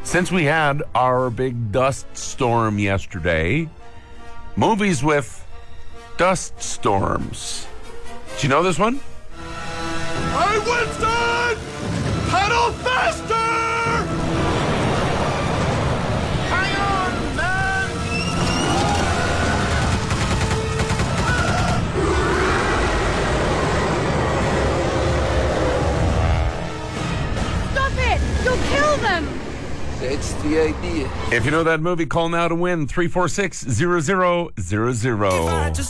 Since we had our big dust storm yesterday, movies with dust storms. Do you know this one? Hey, Winston! Pedal faster! Hang on, man! Stop it! You'll kill them! That's the idea. If you know that movie, call now to win 346-0000.